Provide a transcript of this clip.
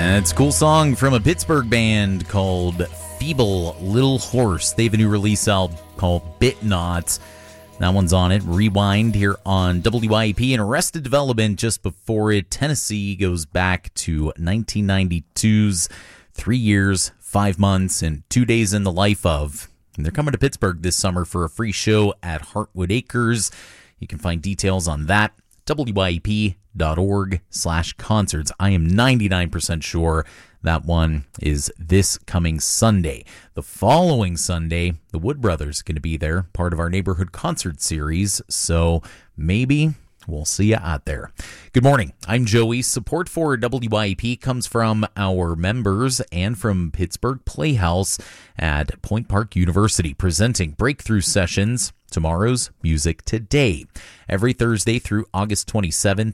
It's a cool song from a Pittsburgh band called Feeble Little Horse. They have a new release out called Bit Not. That one's on it. Rewind here on WYAP and Arrested Development just before it. Tennessee goes back to 1992's 3 years, 5 months, and 2 days in the life of. And they're coming to Pittsburgh this summer for a free show at Heartwood Acres. You can find details on that. WYAP.org/concerts. I am 99% sure that one is this coming Sunday. The following Sunday, the Wood Brothers are going to be there, part of our neighborhood concert series, so maybe we'll see you out there. Good morning. I'm Joey. Support for WYAP comes from our members and from Pittsburgh Playhouse at Point Park University, presenting breakthrough sessions. Tomorrow's Music Today. Every Thursday through August 27th,